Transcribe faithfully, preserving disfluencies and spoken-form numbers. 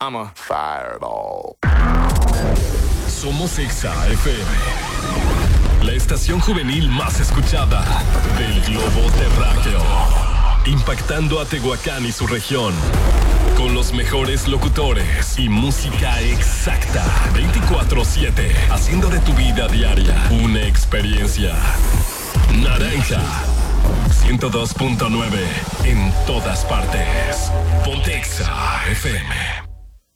I'm a fireball. Somos Exa F M, la estación juvenil más escuchada del globo terráqueo, impactando a Tehuacán y su región, con los mejores locutores y música exacta, veinticuatro siete, haciendo de tu vida diaria una experiencia. Naranja ciento dos punto nueve en todas partes. Ponte Exa F M.